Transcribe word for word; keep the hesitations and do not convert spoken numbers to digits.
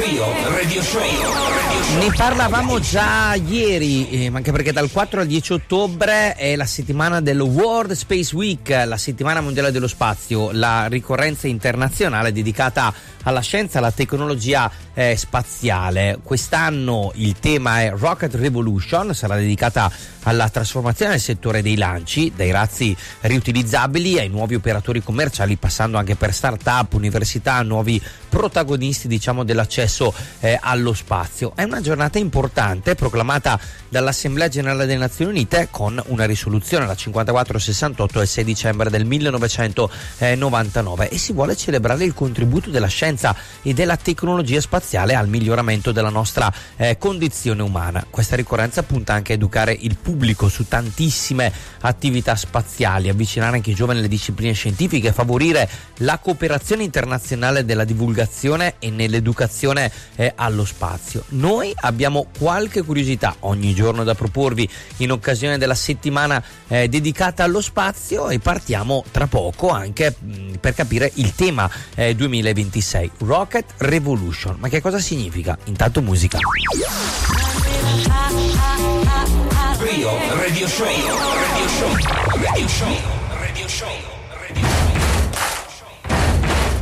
Rio Radio Show. Radio Show. Ne parlavamo già ieri, eh, anche perché dal quattro al dieci ottobre è la settimana dello World Space Week, la settimana mondiale dello spazio, la ricorrenza internazionale dedicata alla scienza e alla tecnologia eh, spaziale. Quest'anno il tema è Rocket Revolution, sarà dedicata alla trasformazione del settore dei lanci, dai razzi riutilizzabili ai nuovi operatori commerciali, passando anche per start-up, università, nuovi protagonisti, diciamo, dell'accesso eh, allo spazio. È una giornata importante proclamata dall'Assemblea Generale delle Nazioni Unite con una risoluzione, la cinquantaquattro sessantotto del sei dicembre del millenovecentonovantanove, e si vuole celebrare il contributo della scienza e della tecnologia spaziale al miglioramento della nostra eh, condizione umana. Questa ricorrenza punta anche a educare il pubblico su tantissime attività spaziali, avvicinare anche i giovani alle discipline scientifiche, favorire la cooperazione internazionale della divulgazione e nell'educazione eh, allo spazio. Noi abbiamo qualche curiosità ogni giorno da proporvi in occasione della settimana eh, dedicata allo spazio, e partiamo tra poco anche mh, per capire il tema eh, duemilaventisei, Rocket Revolution. Ma che cosa significa? Intanto musica. Rio Radio Show. Radio Show. Radio Show. Radio Show.